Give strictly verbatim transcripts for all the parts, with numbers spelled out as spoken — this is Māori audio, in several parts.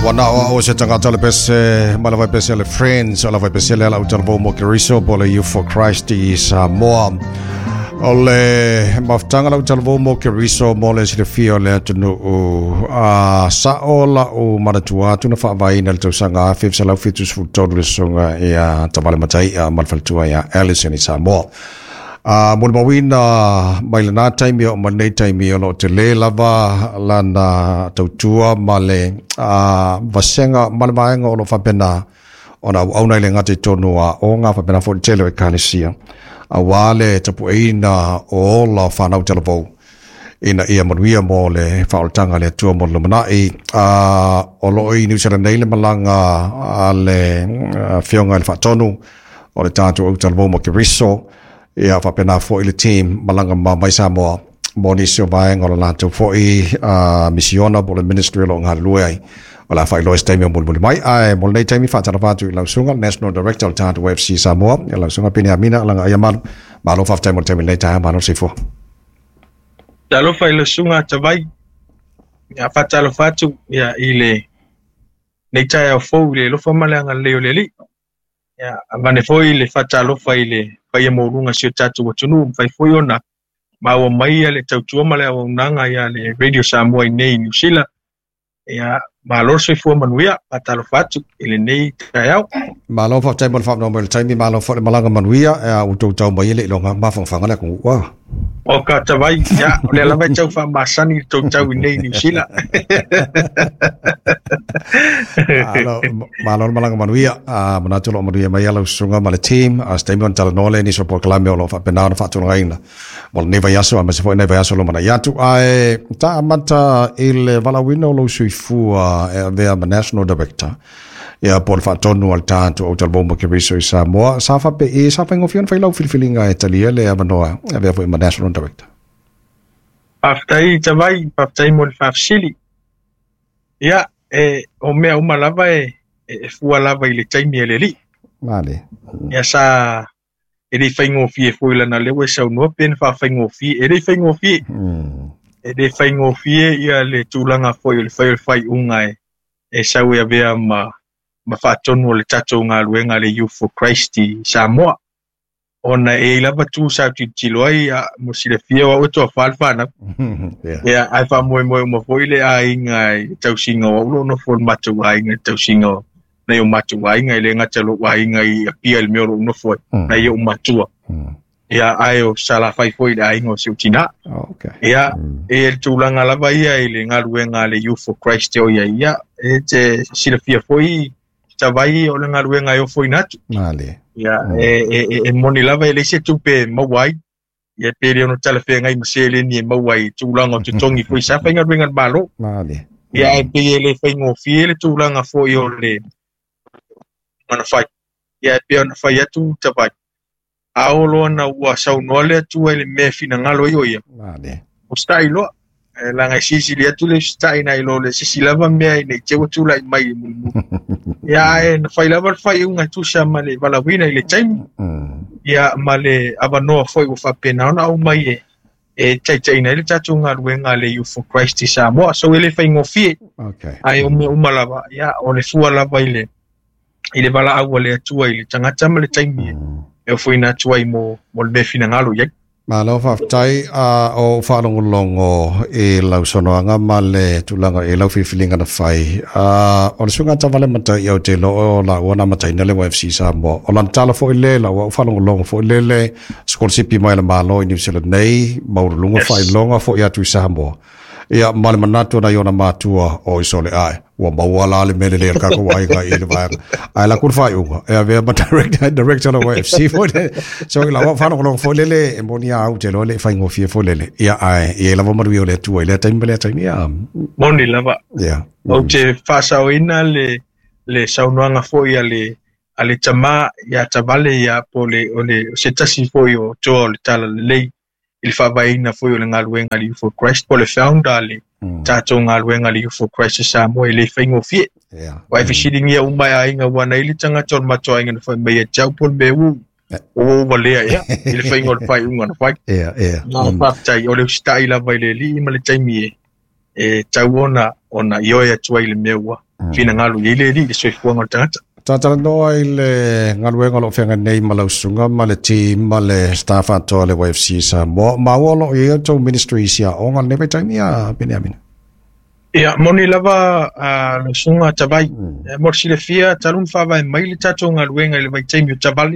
Wana o se tangata le pese malava pese le friends ala vai pese le ala utalvo mo kiriso pole you for Christ is more ole maftanga la utalvo mo kiriso mo le se fio le tunu a sa ola o maratua tuna fa vai na le sanga fifth sala fitus fu todo le songa ya tabale matai a malfaltua ya Alison is more Uh, mul mawina mailana taimi o manei taimi o lo te le lava lana tautua male uh, vasenga male maenga o lo whapena o na auna ile ngate tonu a o ngā whapena fo tele o ekalisia a wale tapu eina o la whanau televou ina ia manuia mo le whaoltanga le tua mo lumanai uh, o lo i New Zealand nei le malanga a le uh, whionga le whatonu o le tātua o televou mo kiriso ia whapena fo i le team malanga ma mai sa mo mo ni sio vai ngolo lato fo i uh, misiona bo le ministry lo ngā luai o la whai lois taimi o mulmuli mai ai mo nei taimi whatara whatu i lausunga National Director o tātu F C Samoa i lausunga pini amina langa ia malu malo whaftai mo taimi nei taimi malo sifo talo whai lausunga tawai ia whatalo whatu ia i le nei tai au fau le lo whamalanga leo le li ia amane fo i le whatalo whai le pai mo runga sio tatu wa tunu fai foi ona ma o mai le tautua male o nanga ya le Radio Samoa nei New Zealand ya ma lo se fo manuia patalo fatu ile nei taiao ma lo fa tai mo fa no mo tai ma lo fa malanga manuia ya u tau tau mai le longa ma fa fa ngala ku wa o ka tawai ya le la vai tau fa masani tau tau nei New Zealand alo ma lo malanga manuia a mana tolo manuia mai ala sunga ma le team a stemon tala nole ni so por clamio lo fa penana fa tu ngaina mo ne vai aso ma se foi ne vai aso lo mana ya tu ai ta mata il valawino lo sui fu e avea National Director ia por fa tonu al tanto o talbo mo kiriso i Samoa sa fa pe e sa fa ngofion fa lau filfilinga e talia le avanoa avea foi National Director aftai tawai aftai mo fa fsili ia e o mea uma lava e e fua lava i le taimi e le li vale ia sa e dei fa ngofie foi lana lewe sa no pen fa fa ngofie e dei fa ngofie e dei fa ngofie ia le tulanga foi le fa fai unga e e sa we avea ma ma fa tonu le tato nga luenga le Youth for Christ Samoa ona e lava tu sa tu tiloi a mo sile fia o to falfa na ya ai fa mo mo mo foi le ai nga tau singa o no for matu ai nga tau singa na yo matu ai nga le nga telo ai nga i pia el meu no foi na yo matu ya ai o sala fai foi ai nga se utina okay ya e tu langa lava ia ile nga luenga le Youth for Christ o ia ia e te sile fia foi tawai o nga luenga yo foi natu vale ya e e e moni lava ele se tupe mawai ya pere no tala fe ngai masele ni mawai tulanga tu tongi foi sa fa nga ringa balo vale ya e pe ele fe ngo fiele tulanga fo yo le mana fai ya pe na fai tu tawai aolo na wa sa no le tu ele me fina ngalo yo ya vale o stailo la ngai sisi le tu le stai na ilo le sisi lava me ne che tu la mai mu ya e na fai lava fai unga tu sa male vala wina ile time ya male abano foi o fa pena na o mai e e chai chai na ile tatu nga ruenga le Youth for Christ Samoa so ele fai ngofie okay ai o me umalava ya o le fua lava ile ile vala agua le tu ile tangata male time e foi na tu ai mo mo le fina ngalo ya malo fa tai a o fa longo longo e lau sonoanga male tulanga e lau fifilinga na fai a o sunga ta vale mata yo te lo la ona mata ina le F C Samoa o lan tala fo ile la o fa longo longo fo ile le skolsipi mai la malo i New Zealand nei mauru lunga fai longa fo ya tu Samoa ia male manato na yona matua o isole ai wa mawala le mele le ka ko ai ga ile va ai la kurfa unga e ave ma director director of F C fo so la wa fa no fo le le monia au te lo le fa ngo fie fo le le ia ai e la va ma le tu ile time le time ia moni lava ia o te fa sa ina le le saunoanga fo ia le ale tama ya tabale ya pole ole se tasi fo yo to le tala le il fa vai na fo yo le ngaluenga le Youth for Christ pole founder le tato ngaluenga le Youth for Christ Samoa le fa ngo fie ia wa fi shiding ya umba ya inga wana ile tanga tol macho inga fa me ya chau pol me u o wale ya ile fa ngo fa unga na fa ia ia na fa tai ole style vai le li ma le taimi e chau ona ona yo ya chua ile mewa fina ngalu ile di so fu ngal tata tata no ile ngalwe ngalo fenga nei malo sunga male team male staff ato le W F C sa mo mawolo ye to ministry sia onga nebe taimia Benjamin ya moni lava lo sunga tabai morsile fia talum fa vai mai le tato ngalwe ngal vai taimio tabali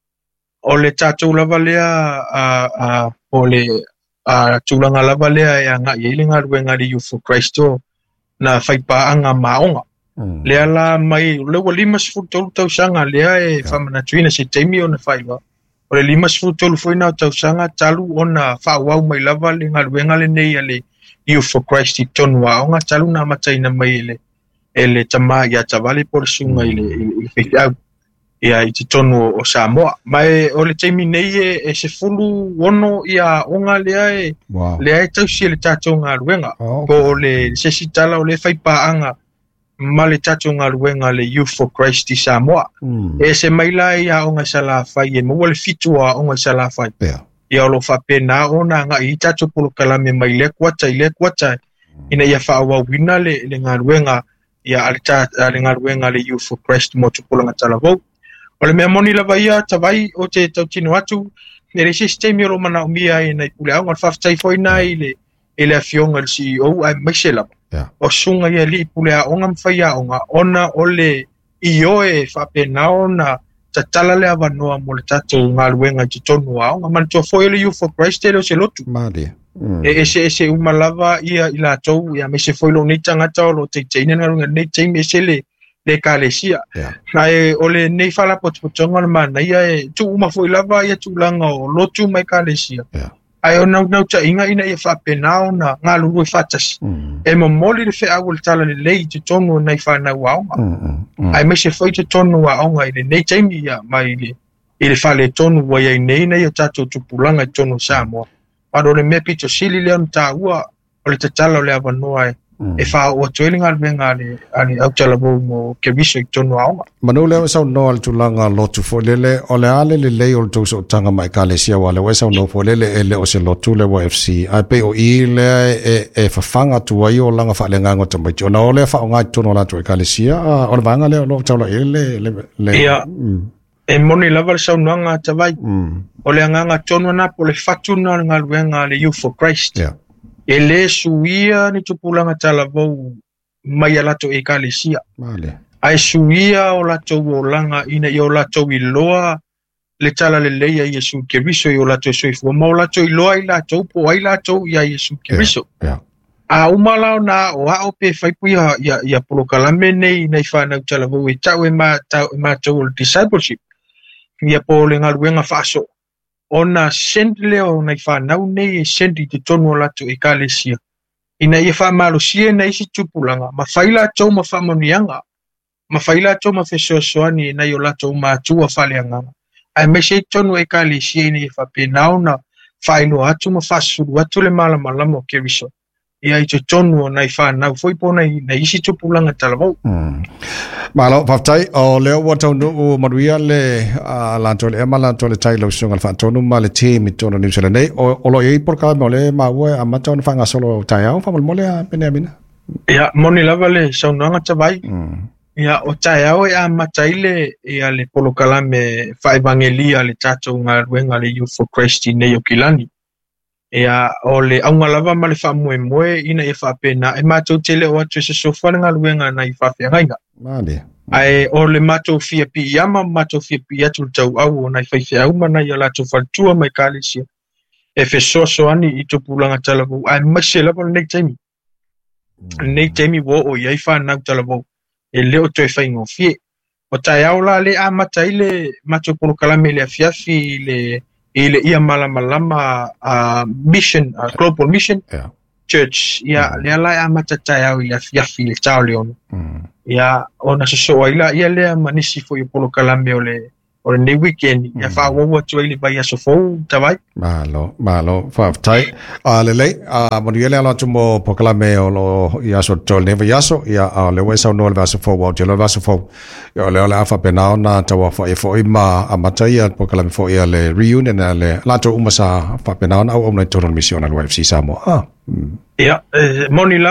o le tato lava le a a ole a tulanga lava le ya nga ye le ngalwe ngali you for Christo na fai pa anga maonga le ala mai le lima sfuto tau sanga le e famana tuina se temi ona fai wa o le lima sfuto lu foi na tau sanga talu ona fa wa mai lava le ngalwe ngale nei ale you for Christ tonwa onga talu na mataina mai le ele tama ya tavali por sunga ile ile fai ia i tonu o Samoa mai o le temi nei e se fulu wono ia onga lea e lea e tau si le tatou ngā ruenga ko le se sitala o le fai paanga ma le tatou ngā ruenga le Youth for Christ i Samoa e se maila ia onga sala fai e maua le fitua onga sala fai ia o lo whapena ona ngā i tatou polo kalame mai le kuata i le kuata ina ia whaawa wina le ngā ruenga ia ale ngā ruenga le Youth for Christ mo tupulanga talavou. O le mea moni lava ia tawai o te tautino atu, ne le sistemi o lo mana umia e nei pule au, ngal whaftai foi nai le e le afionga le C E O ai maise lava. O sunga ia li pule a onga mwhai a onga, ona o le i oe whapena ona ta tala le awanoa mo le tatou ngā luenga ti tonu a onga, man tua foi le Youth for Christ e leo se lotu. Mari. E ese ese umalava ia ila tau, ia me se foi lo nei tangata o lo te teina nga runga nei teime se le le kalesia ai ole nei fala pot potonga mana ia e tu uma foi lava ia tu langa o lotu mai kalesia ai ona no ta inga ina ia fa penao na ngalu ru fatas e mo moli le fe awul tala le lei tu tonu nei fa na wa ai me se foi tu tonu wa onga ile nei taimi ia mai le ile fale tonu wa ia nei nei tatu tu pulanga tonu Samoa pado le me pito sili le ta ua ole te tala le avanoa e fa o tueling al venga ali ali au tala bo mo ke biso tonu aonga manu le sa no al tulanga lotu fo lele ole ale le le o to so tanga mai kalesia wale we sa no fo lele ele o se lotu le W F C ai pe o ile e e fa fanga tu ai o langa fa le nganga to mai ona ole fa nga tonu la to kalesia o vanga le lo tala ele le ia e moni lava sa nanga tawai ole nganga tonu na po le fatuna ngal venga le Youth for Christ e le suia ni tupulanga talavou mai alato e kalesia vale ai suia o lato o langa ina i o lato i loa le tala le leia i Yesu Keriso i o lato soifu ma o lato i loa i lato po ai lato i a Yesu Keriso a umala na o a o pe faipu ia ia polo kalame nei nei whanau talavou e tau e ma tau e ma tau discipleship ia po le ngaluenga faso ona sendle o nei fa nau nei sendi te tonu lato e kalesia ina ia fa malusia nei si tupulanga ma faila to ma fa monianga ma faila to ma feso soani nei o lato ma tua faleanga ai me se tonu e kalesia nei fa penauna failo atu ma fasu atu le mala mala mo Keriso ia i te tonu nei fa nau foi pona nei si tupulanga talavou malo fatai o leo wata no maruia le la tole e mala tole tai lo sunga fa tonu male te mi tonu ni sele nei o lo e por ka mole ma we a ma tonu fanga solo tai au fa mole a Benjamin ia moni lava le saunanga tawai ia o tai au e a ma tai le ia le polo kalame fa evangelia le tatou nga ruenga le Youth for Christ nei o Kilani ia o le aunga lava ma le fa moe moe ina e fa pena e ma tau tele o atu se sofa nga ruenga na i fa fiangainga Mane. Ai o le mato fia pi yama mato fia pi atu tau au na fai fia uma na ya lato fatua mai kalesia. E fe soso ani i to pulanga talavu ai mase la por nei temi. Nei temi wo o yai fa na talavu. E le o to fai ngo fie. O tai au la le a mata ile mato polo kalame le fia fi le ile ia mala malama a mission a global mission. Yeah. Church ia mm. le ala a mata tai au ia fia fi le tau leon. Mm. Ia ona se so ila ia le manisi fo i polo kalame o le o le weekend ia fa wo tu ile vai aso fo tavai malo malo fa tai a le le a mo ile ala tu mo po kalame o lo ia so tol ne vai aso ia a le we so no le aso fo wo je le aso fo ia le ala fa pena na tawa fo e fo i ma a matai po kalame fo ia le reunion le la to umasa fa pena na o mo to mission al W F C Samoa ah ia moni lava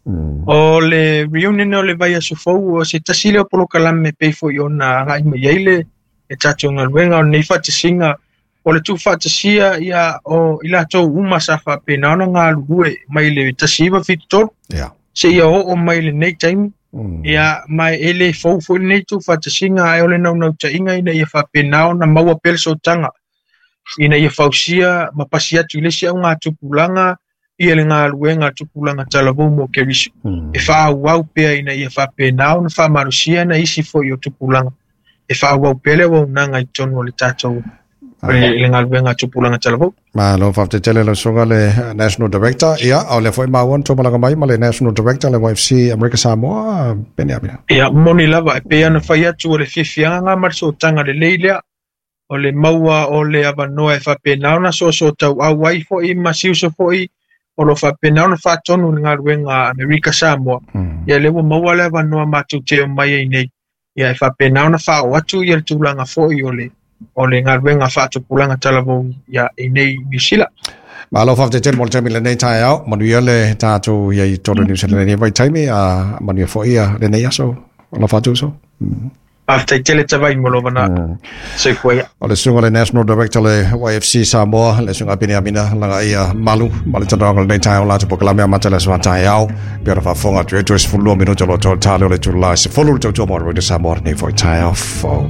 o le reunion o le vai aso fou o se tasile o polo kalame pe fo yo na ngai me yele e tato ngaluenga o nei fatasinga o le tu fatasia ia o ila to uma safa pe na ona ngaluwe mai le tasiva fitor yeah se ia o mai le nei time ia mai ele fou fo nei tu fatasinga ai o le nau nau tainga ina ia fa pe na ona maua pelso tanga ina ia fausia mapasia tu le sia nga tupulanga ia le ngaluenga tupulanga talavo mo keriso e fa wau pe ina ia fa pe na ona fa marusia na isi fo yo tupulanga e fa wau pele wo nanga i tono le tato le ngaluenga tupulanga talavo ma lo fa te tele lo songa le national director ia o le foi ma won to malanga mai ma le national director le Y F C America Samoa pene abina ia moni lava e pe ana fa ia tu le fifianga marso tanga le leila o le maua o le avanoa e fa pe na ona so so tau au wai fo i masiu so fo i o lo fa pe na ona fa tonu le ngaluenga America Samoa ia le wo maua le avanoa matu te o mai e nei ia e fa pe na ona fa o atu ia le tulanga fo i o le o le ngaluenga fa tupulanga talavo ia e nei misila ma lo fa te tele mo le le nei tai au manu ia le tato ia i toro ni sele nei vai taimi a manu fo ia le nei aso lo fa tu so after tele tavai mo lo bana se foi o le sunga le national director le Y F C Samoa le sunga pini amina langa ia malu malu tanga le nei tai au la te pokalame amata le swa tai au pera fa fonga tu tu es fulu minuto lo to talo le tu la se fulu to to mo le Samoa nei foi tai au